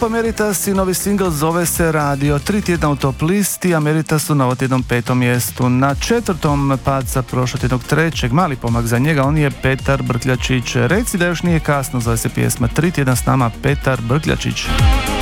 Ameritas i novi singl zove se Radio. 3 tjedna u top listi, Ameritas u novotjednom 5. mjestu. Na 4. pad sa prošlotjednog 3. mali pomak za njega, on je Petar Brkljačić. Reci da još nije kasno, zove se pjesma. 3 tjedna s nama Petar Brkljačić.